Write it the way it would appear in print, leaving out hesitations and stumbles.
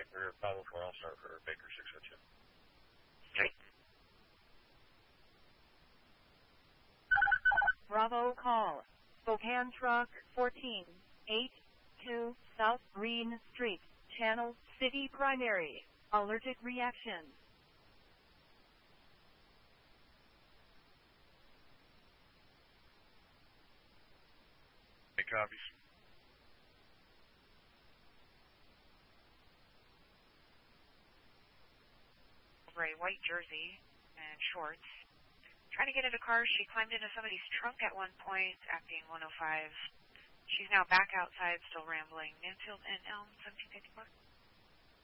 for 504, I'll start for Baker 602. Okay. Bravo call. Spokane Truck 1482 South Green Street, Channel City Primary. Allergic reaction. Hey, copies. Gray white jersey and shorts. Trying to get into car. She climbed into somebody's trunk at one point, acting 105. She's now back outside, still rambling. Mansfield and Elm, 1754.